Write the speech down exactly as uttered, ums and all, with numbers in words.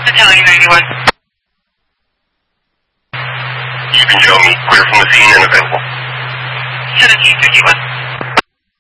Battalion ninety-one. You can show me. Clear from the scene and available. seventeen fifty-one.